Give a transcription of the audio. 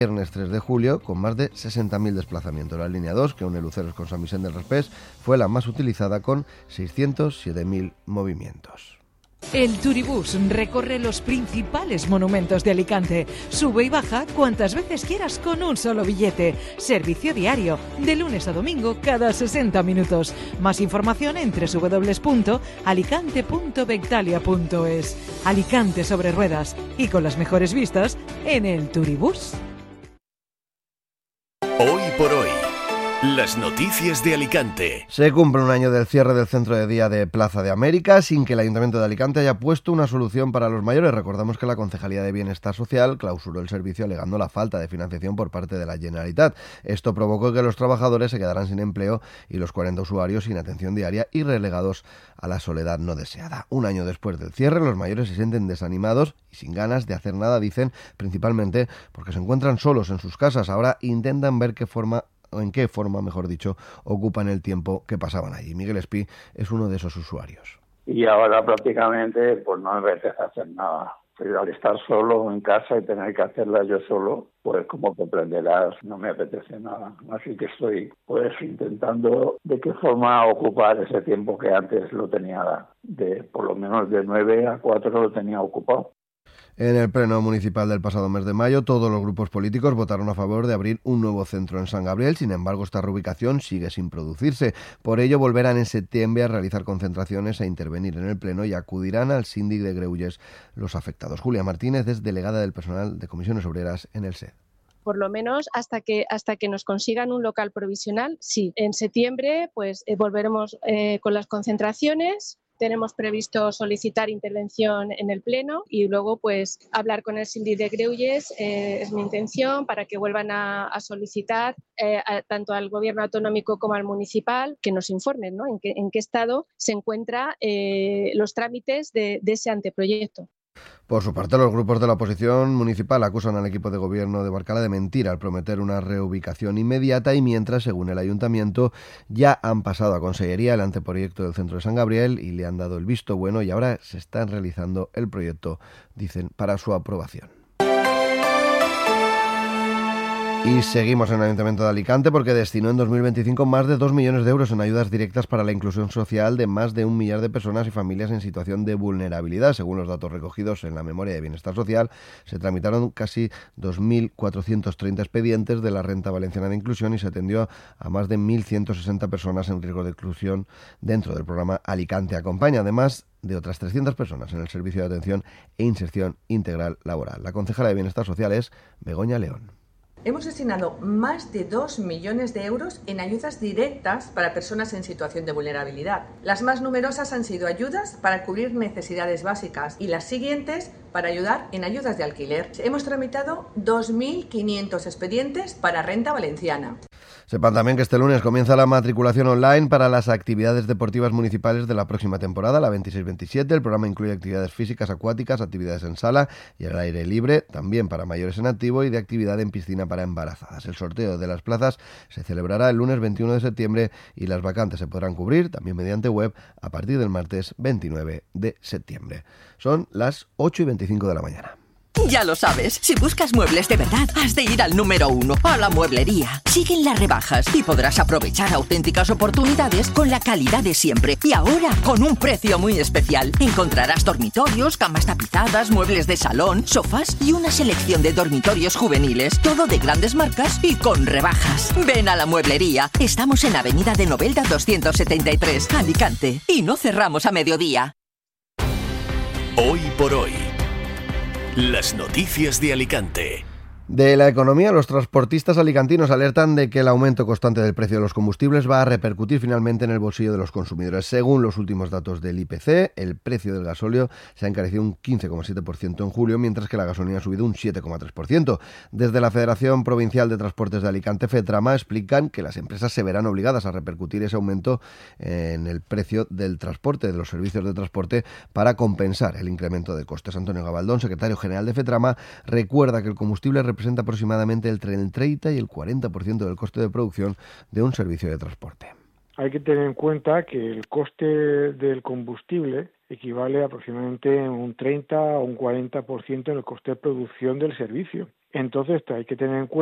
Viernes 3 de julio, con más de 60.000 desplazamientos. La línea 2, que une Luceros con San Vicente del Raspés, fue la más utilizada con 607.000 movimientos. El Turibús recorre los principales monumentos de Alicante. Sube y baja cuantas veces quieras con un solo billete. Servicio diario, de lunes a domingo, cada 60 minutos. Más información en www.alicante.bectalia.es. Alicante sobre ruedas y con las mejores vistas en el Turibús. Hoy por hoy, las noticias de Alicante. Se cumple un año del cierre del centro de día de Plaza de América sin que el Ayuntamiento de Alicante haya puesto una solución para los mayores. Recordamos que la Concejalía de Bienestar Social clausuró el servicio alegando la falta de financiación por parte de la Generalitat. Esto provocó que los trabajadores se quedaran sin empleo y los 40 usuarios sin atención diaria y relegados a la soledad no deseada. Un año después del cierre, los mayores se sienten desanimados y sin ganas de hacer nada, dicen, principalmente porque se encuentran solos en sus casas. Ahora intentan ver en qué forma, mejor dicho, ocupan el tiempo que pasaban allí. Miguel Espí es uno de esos usuarios. Y ahora prácticamente pues no me apetece hacer nada. Pero al estar solo en casa y tener que hacerla yo solo, pues como comprenderás, no me apetece nada. Así que estoy pues intentando de qué forma ocupar ese tiempo que antes lo tenía, por lo menos de 9 a 4 lo tenía ocupado. En el pleno municipal del pasado mes de mayo, todos los grupos políticos votaron a favor de abrir un nuevo centro en San Gabriel. Sin embargo, esta reubicación sigue sin producirse. Por ello, volverán en septiembre a realizar concentraciones, a intervenir en el pleno y acudirán al síndic de Greuges los afectados. Julia Martínez es delegada del personal de Comisiones Obreras en el SED. Por lo menos hasta que nos consigan un local provisional, sí. En septiembre pues volveremos con las concentraciones. Tenemos previsto solicitar intervención en el Pleno y luego pues hablar con el síndic de Greuges, es mi intención, para que vuelvan a solicitar tanto al Gobierno autonómico como al municipal que nos informen, ¿no? en qué estado se encuentran los trámites de ese anteproyecto. Por su parte, los grupos de la oposición municipal acusan al equipo de gobierno de Barcala de mentir al prometer una reubicación inmediata y mientras, según el ayuntamiento, ya han pasado a Consellería el anteproyecto del centro de San Gabriel y le han dado el visto bueno y ahora se está realizando el proyecto, dicen, para su aprobación. Y seguimos en el Ayuntamiento de Alicante porque destinó en 2025 más de 2 millones de euros en ayudas directas para la inclusión social de más de 1 millar de personas y familias en situación de vulnerabilidad. Según los datos recogidos en la memoria de Bienestar Social, se tramitaron casi 2.430 expedientes de la Renta Valenciana de Inclusión y se atendió a más de 1.160 personas en riesgo de exclusión dentro del programa Alicante Acompaña, además de otras 300 personas en el servicio de atención e inserción integral laboral. La concejala de Bienestar Social es Begoña León. Hemos destinado más de 2 millones de euros en ayudas directas para personas en situación de vulnerabilidad. Las más numerosas han sido ayudas para cubrir necesidades básicas y las siguientes para ayudar en ayudas de alquiler. Hemos tramitado 2.500 expedientes para Renta Valenciana. Sepan también que este lunes comienza la matriculación online para las actividades deportivas municipales de la próxima temporada, la 26-27. El programa incluye actividades físicas, acuáticas, actividades en sala y al aire libre, también para mayores en activo y de actividad en piscina para embarazadas. El sorteo de las plazas se celebrará el lunes 21 de septiembre y las vacantes se podrán cubrir también mediante web a partir del martes 29 de septiembre. Son las 8:25 de la mañana. Ya lo sabes, si buscas muebles de verdad, has de ir al número 1, a La Mueblería. Siguen las rebajas y podrás aprovechar auténticas oportunidades con la calidad de siempre. Y ahora, con un precio muy especial. Encontrarás dormitorios, camas tapizadas, muebles de salón, sofás y una selección de dormitorios juveniles. Todo de grandes marcas y con rebajas. Ven a La Mueblería. Estamos en Avenida de Novelda 273, Alicante. Y no cerramos a mediodía. Hoy por hoy. Las noticias de Alicante. De la economía, los transportistas alicantinos alertan de que el aumento constante del precio de los combustibles va a repercutir finalmente en el bolsillo de los consumidores. Según los últimos datos del IPC, el precio del gasóleo se ha encarecido un 15,7% en julio, mientras que la gasolina ha subido un 7,3%. Desde la Federación Provincial de Transportes de Alicante, FETRAMA, explican que las empresas se verán obligadas a repercutir ese aumento en el precio del transporte, de los servicios de transporte, para compensar el incremento de costes. Antonio Gabaldón, secretario general de FETRAMA, recuerda que el combustible representa aproximadamente entre el 30 y el 40% del coste de producción de un servicio de transporte. Hay que tener en cuenta que el coste del combustible equivale a aproximadamente un 30 o un 40% en el coste de producción del servicio. Entonces hay que tener en cuenta